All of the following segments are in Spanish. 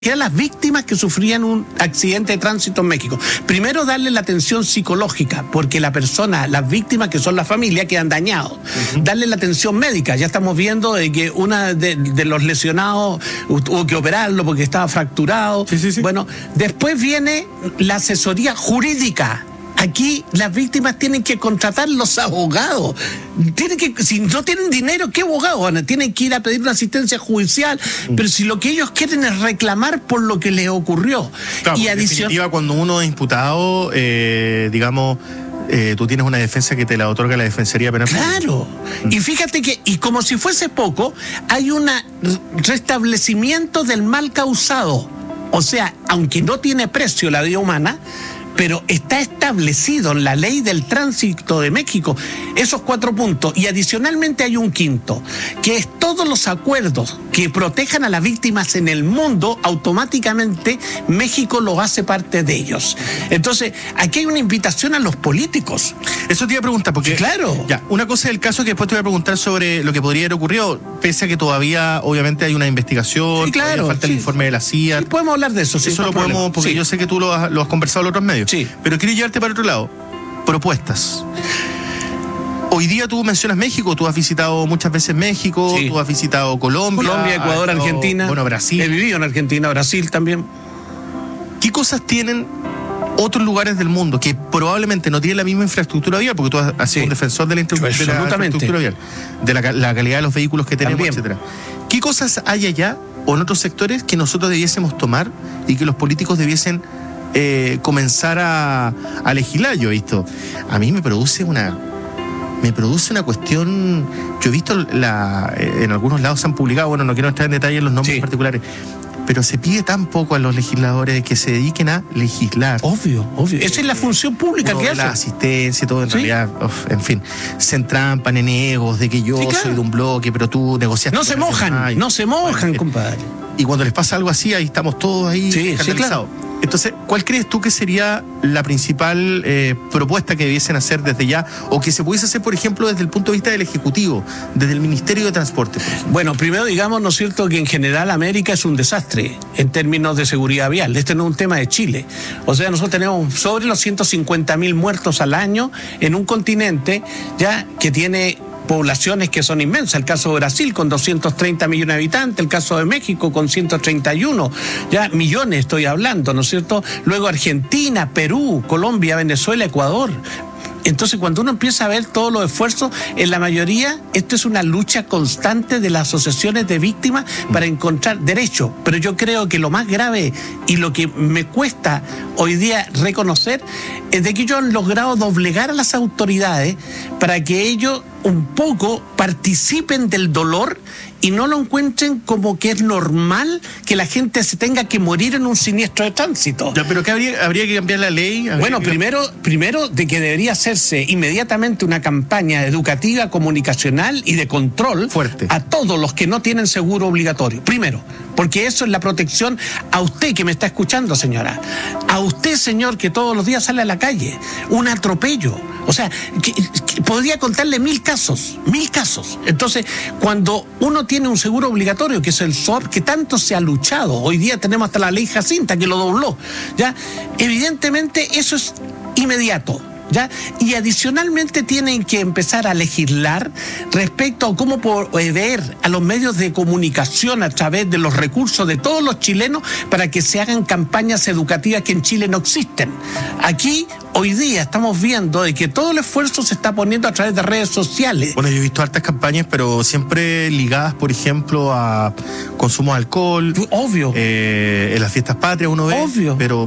que eran las víctimas que sufrían un accidente de tránsito en México. Primero, darle la atención psicológica, porque la persona, las víctimas que son la familia, quedan dañados. Darle la atención médica. Ya estamos viendo de que una de los lesionados hubo que operarlo porque estaba fracturado. Sí. Bueno, después viene la asesoría jurídica. Aquí las víctimas tienen que contratar los abogados. Si no tienen dinero, ¿qué abogados? Tienen que ir a pedir una asistencia judicial. Pero si lo que ellos quieren es reclamar por lo que les ocurrió. Claro, y en definitiva, cuando uno es imputado, tú tienes una defensa que te la otorga la Defensoría Penal. Claro. Y fíjate que, y como si fuese poco, hay un restablecimiento del mal causado. O sea, aunque no tiene precio la vida humana, pero está establecido en la ley del tránsito de México esos 4 puntos, y adicionalmente hay un quinto, que es todos los acuerdos que protejan a las víctimas en el mundo, automáticamente México lo hace parte de ellos. Entonces, aquí hay una invitación a los políticos. Eso te iba a preguntar, porque claro, ya, una cosa es el caso que después te voy a preguntar sobre lo que podría haber ocurrido, pese a que todavía obviamente hay una investigación, sí, claro, falta el informe de la CIA. Sí, podemos hablar de eso. Eso lo podemos, porque yo sé que tú lo has conversado en otros medios. Sí. Pero quiero llevarte para otro lado. Propuestas. Hoy día tú mencionas México, tú has visitado muchas veces México, tú has visitado Colombia, Ecuador, Argentina. Bueno, Brasil. He vivido en Argentina, Brasil también. ¿Qué cosas tienen otros lugares del mundo que probablemente no tienen la misma infraestructura vial? Porque tú has sido un defensor de la infraestructura vial, de la calidad de los vehículos que tenemos, etcétera. ¿Qué cosas hay allá o en otros sectores que nosotros debiésemos tomar y que los políticos debiesen comenzar a legislar? Yo he visto, a mí me produce una cuestión. Yo he visto en algunos lados se han publicado, bueno, no quiero entrar en detalle en los nombres particulares, pero se pide tan poco a los legisladores que se dediquen a legislar. Obvio. Esa es la función pública que hacen. La asistencia y todo, en realidad, en fin, se entrampan en egos de que yo soy de un bloque, pero tú negociaste. No se mojan, compadre. Y cuando les pasa algo así, ahí estamos todos ahí escandalizados. Entonces, ¿cuál crees tú que sería la principal propuesta que debiesen hacer desde ya, o que se pudiese hacer, por ejemplo, desde el punto de vista del Ejecutivo, desde el Ministerio de Transporte? Bueno, primero digamos, ¿no es cierto?, que en general América es un desastre en términos de seguridad vial. Este no es un tema de Chile. O sea, nosotros tenemos sobre los 150.000 muertos al año en un continente ya que tiene poblaciones que son inmensas. El caso de Brasil con 230 millones de habitantes, el caso de México con 131 millones, estoy hablando, ¿no es cierto? Luego Argentina, Perú, Colombia, Venezuela, Ecuador. Entonces, cuando uno empieza a ver todos los esfuerzos, en la mayoría, esto es una lucha constante de las asociaciones de víctimas para encontrar derechos. Pero yo creo que lo más grave y lo que me cuesta hoy día reconocer es de que ellos han logrado doblegar a las autoridades para que ellos un poco participen del dolor y no lo encuentren como que es normal que la gente se tenga que morir en un siniestro de tránsito. Ya, pero ¿qué habría que cambiar la ley? Bueno, primero de que debería hacerse inmediatamente una campaña educativa, comunicacional y de control fuerte a todos los que no tienen seguro obligatorio. Primero, porque eso es la protección a usted que me está escuchando, señora. A usted, señor, que todos los días sale a la calle. Un atropello. O sea, que podría contarle 1000 casos. Entonces, cuando uno tiene un seguro obligatorio, que es el SOAP, que tanto se ha luchado, hoy día tenemos hasta la ley Jacinta que lo dobló, ¿ya? Evidentemente eso es inmediato, ¿ya? Y adicionalmente tienen que empezar a legislar respecto a cómo proveer a los medios de comunicación a través de los recursos de todos los chilenos para que se hagan campañas educativas que en Chile no existen. Aquí hoy día estamos viendo de que todo el esfuerzo se está poniendo a través de redes sociales. Bueno, yo he visto hartas campañas, pero siempre ligadas, por ejemplo, a consumo de alcohol. Obvio. En las fiestas patrias uno ve. Obvio. Pero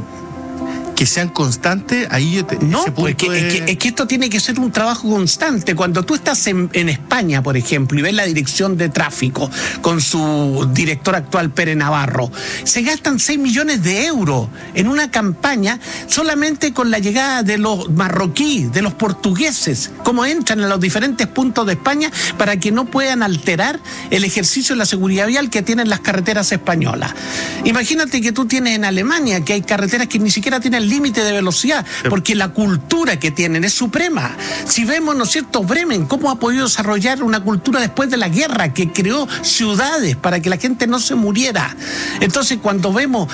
que sean constantes, ahí no, pues es que esto tiene que ser un trabajo constante. Cuando tú estás en España, por ejemplo, y ves la dirección de tráfico con su director actual, Pere Navarro, se gastan 6 millones de euros en una campaña solamente con la llegada de los marroquíes, de los portugueses, cómo entran a los diferentes puntos de España para que no puedan alterar el ejercicio de la seguridad vial que tienen las carreteras españolas. Imagínate que tú tienes en Alemania que hay carreteras que ni siquiera tienen al límite de velocidad, porque la cultura que tienen es suprema. Si vemos, ¿no es cierto?, Bremen, cómo ha podido desarrollar una cultura después de la guerra, que creó ciudades para que la gente no se muriera. Entonces, cuando vemos